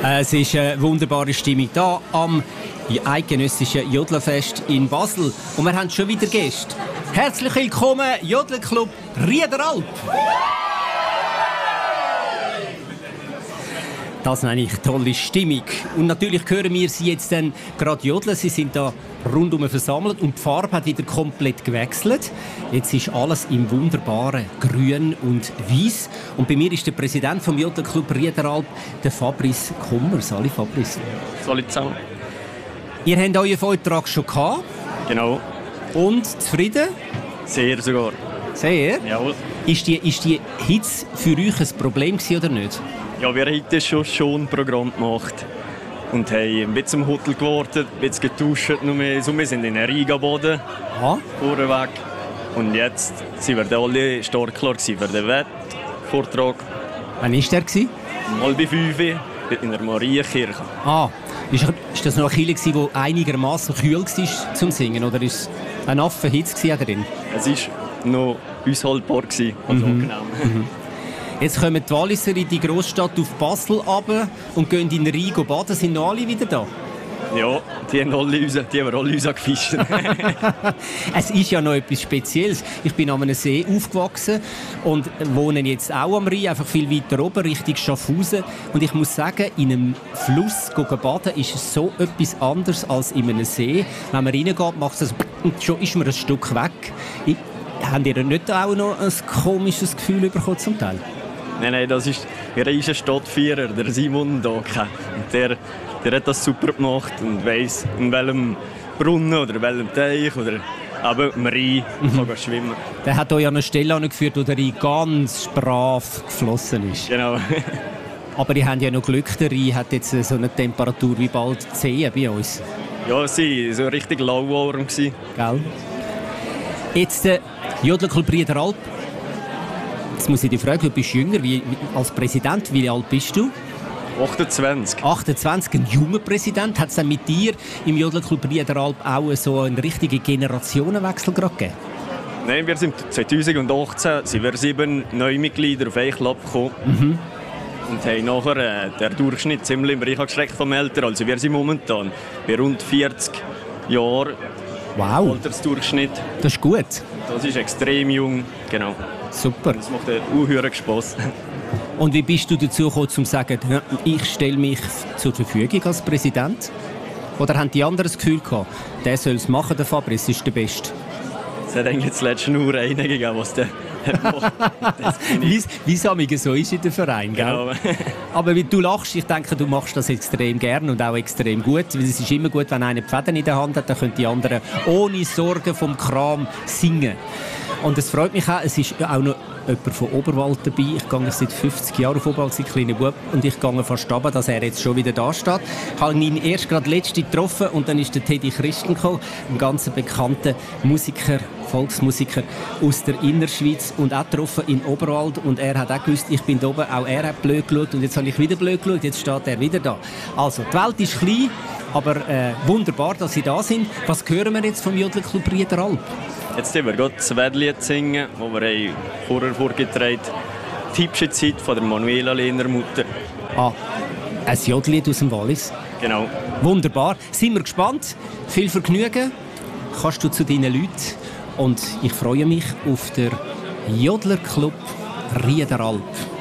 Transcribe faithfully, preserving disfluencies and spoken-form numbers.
Äh, es ist eine wunderbare Stimmung da am eidgenössischen Jodlerfest in Basel. Und wir haben schon wieder Gäste. Herzlich willkommen, Jodlerclub Riederalp. Das ist eigentlich tolle Stimmung. Und natürlich hören wir Sie jetzt dann gerade jodeln. Sie sind da rundum versammelt und die Farbe hat wieder komplett gewechselt. Jetzt ist alles im wunderbaren Grün und Weiß. Und bei mir ist der Präsident vom Jodlerclub Riederalp, der Fabrice Kummer. Salut Fabrice. Salut zusammen. Ihr habt euren Vortrag schon gehabt. Genau. Und zufrieden? Sehr sogar. Sehr? Jawohl. Ist die, ist die Hitze für euch ein Problem gewesen, oder nicht? Ja, wir haben heute schon, schon ein Programm gemacht und haben ein bisschen im Hotel gewartet, ein bisschen getauscht. Noch mehr. So, wir sind in Riga Boden vorweg. Und jetzt sind wir alle stark klar für den Wettvortrag. Wann war der? Um halb fünf in der Marienkirche. Ah, ist, ist das noch eine Kirche, die einigermaßen kühl war zum Singen? Oder war es eine affe Hitze drin? Es war noch aushaltbar, also mhm. angenehm. Mhm. Jetzt kommen die Walliser in die Großstadt auf Basel runter und gehen in den Rhein baden. Sind noch alle wieder da? Ja, die haben, alle raus, die haben wir alle rausgefischt. Es ist ja noch etwas Spezielles. Ich bin an einem See aufgewachsen und wohne jetzt auch am Rhein, einfach viel weiter oben, Richtung Schaffhausen. Und ich muss sagen, in einem Fluss baden ist es so etwas anderes als in einem See. Wenn man reingeht, macht es und schon ist man ein Stück weg. Ich, habt ihr nicht auch noch ein komisches Gefühl bekommen zum Teil? Nein, nein, das ist ein riesiger Stadtführer, der Simon Dake. Der, der hat das super gemacht und weiss, in welchem Brunnen oder in welchem Teich oder eben im Rhein mhm. kann schwimmen. Der hat euch an eine Stelle angeführt, wo der Rhein ganz brav geflossen ist. Genau. Aber ihr habt ja noch Glück, der Rhein hat jetzt so eine Temperatur wie bald zehn bei uns. Ja, sie war so richtig lauwarm. Gell? Jetzt der Jodlerclub Riederalp. Jetzt muss ich dich fragen, du bist jünger, wie, als Präsident, wie alt bist du? achtundzwanzig. achtundzwanzig, ein junger Präsident. Hat es dann mit dir im Jodlerclub Riederalp auch so einen richtigen Generationenwechsel gegeben? Nein, wir sind zweitausendachtzehn sind wir sieben neue Mitglieder auf einen Club gekommen. Mhm. Und haben nachher äh, der Durchschnitt ziemlich im Bereich geschreckt vom Alter. Also wir sind momentan bei rund vierzig Jahren. Wow. Altersdurchschnitt. Das ist gut. Das ist extrem jung, genau. Super. Das macht einen Spaß. Und wie bist du dazu gekommen, um zu sagen, ich stelle mich zur Verfügung als Präsident? Oder haben die anderen das Gefühl gehabt, der soll es machen, der Fabrice ist der Beste? Es hat eigentlich zuletzt nur einen gegeben, was der macht. Wie es so ist in den Verein, gell? Genau. Aber wie du lachst, ich denke, du machst das extrem gern und auch extrem gut. Weil es ist immer gut, wenn einer die Fäden in der Hand hat, dann können die anderen ohne Sorgen vom Kram singen. Und es freut mich auch, es ist auch noch jemand von Oberwald dabei. Ich gehe seit fünfzig Jahren auf Oberwald, seit kleiner Bub, und ich gehe fast runter, dass er jetzt schon wieder da steht. Ich habe ihn erst gerade letzte getroffen und dann ist der Teddy Christen gekommen, ein ganz bekannter Musiker, Volksmusiker aus der Innerschweiz und auch getroffen in Oberwald, und er hat auch gewusst, ich bin da oben, auch er hat blöd geschaut und jetzt habe ich wieder blöd geschaut, jetzt steht er wieder da. Also, die Welt ist klein, aber äh, wunderbar, dass Sie da sind. Was hören wir jetzt vom Jodlerclub Riederalp? Jetzt singen wir gerade zwei Lied singen, die wir vorher vorgetragen haben. Die hübsche Zeit von der Manuela Lehner Mutter. Ah, ein Jodlied aus dem Wallis. Genau. Wunderbar. Sind wir gespannt. Viel Vergnügen. Kannst du zu deinen Leuten. Und ich freue mich auf den Jodlerclub Riederalp.